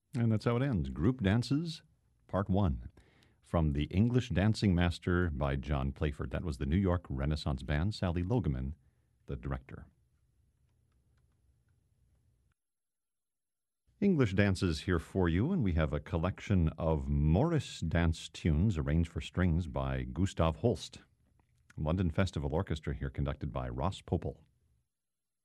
And that's how it ends. Group Dances, Part 1. From The English Dancing Master by John Playford. That was the New York Renaissance Band, Sally Logeman, the director. English dances here for you, and we have a collection of Morris dance tunes arranged for strings by Gustav Holst. London Festival Orchestra here, conducted by Ross Popel.